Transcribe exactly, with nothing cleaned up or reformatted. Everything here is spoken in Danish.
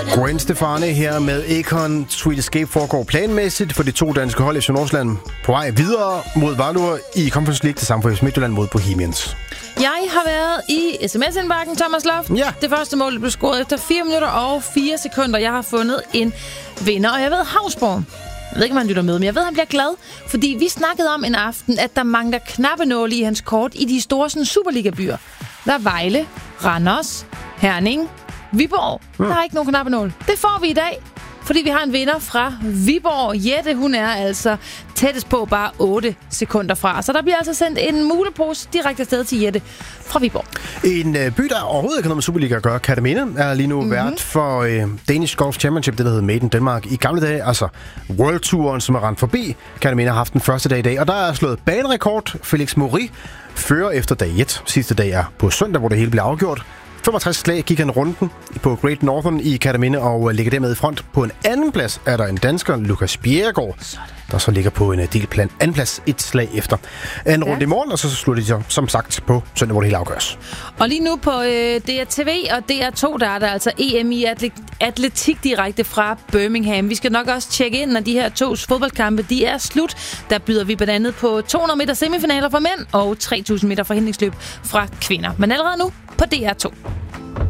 Gwen Stefani her med Akon. Sweet Escape foregår planmæssigt for de to danske hold i Nordsjælland på vej videre mod Valur i Conference League til sammen for F C Midtjylland mod Bohemians. Jeg har været i sms-indbakken, Thomas Loft. Ja. Det første mål blev scoret efter fire minutter og fire sekunder. Jeg har fundet en vinder, og jeg ved, Havsborg, jeg ved ikke, om han lytter med, men jeg ved, han bliver glad, fordi vi snakkede om en aften, at der mangler knappenåle i hans kort i de store sådan, Superliga-byer. Der er Vejle, Randers, Herning, Viborg. Hmm. Der er ikke nogen knappenål. Det får vi i dag, fordi vi har en vinder fra Viborg. Jette, hun er altså tættest på bare otte sekunder fra. Så der bliver altså sendt en mulepose direkte afsted til Jette fra Viborg. En øh, by, der overhovedet ikke har noget med Superliga at gøre, Kerteminde, er lige nu mm-hmm. vært for øh, Danish Golf Championship, det der hedder Made in Denmark. I gamle dage, altså World Touren, som er rendt forbi. Kerteminde har haft den første dag i dag, og der er slået banerekord. Felix Mori fører efter dag et. Sidste dag er på søndag, hvor det hele bliver afgjort. femogtres slag gik han runden på Great Northern i Kerteminde og ligger dermed i front. På en anden plads er der en dansker, Lukas Bjerregaard, der så ligger på en delplan anden plads et slag efter. En runde i morgen, og så slutter de så, som sagt, på søndag, hvor det hele afgøres. Og lige nu på øh, D R T V og D R to, der er der altså E M i atletik direkte fra Birmingham. Vi skal nok også tjekke ind, når de her to fodboldkampe de er slut. Der byder vi blandt andet på to hundrede meter semifinaler for mænd og tre tusind meter forhindringsløb fra kvinder. Men allerede nu på D R to.